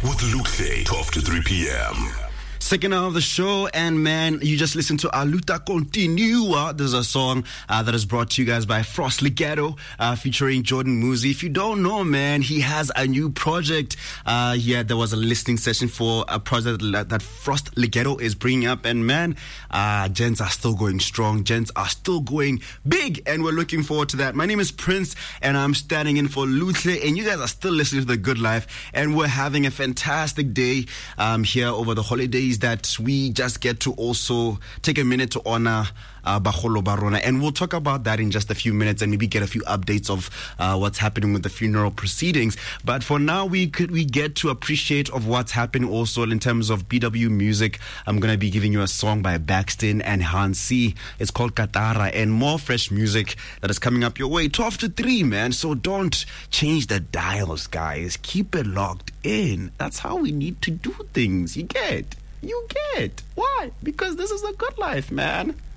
with Luke Hay, 12 to 3 p.m. Second hour of the show, and man, you just listened to Aluta Continua. There's a song that is brought to you guys by Frost Legato, featuring Jordan Muzi. If you don't know, man, he has a new project. There was a listening session for a project that Frost Legato is bringing up, and man, gents are still going strong. Gents are still going big, and we're looking forward to that. My name is Prince, and I'm standing in for Lutle, and you guys are still listening to The Good Life, and we're having a fantastic day here over the holidays that we just get to also take a minute to honor Bagolo Barona, and we'll talk about that in just a few minutes and maybe get a few updates of what's happening with the funeral proceedings. But for now, we get to appreciate of what's happening also in terms of BW music. I'm going to be giving you a song by Baxton and Hansi. It's called Katara, and more fresh music that is coming up your way 12 to 3, man. So don't change the dials, guys. Keep it locked in. That's how we need to do things. You get. Why? Because this is The Good Life, man.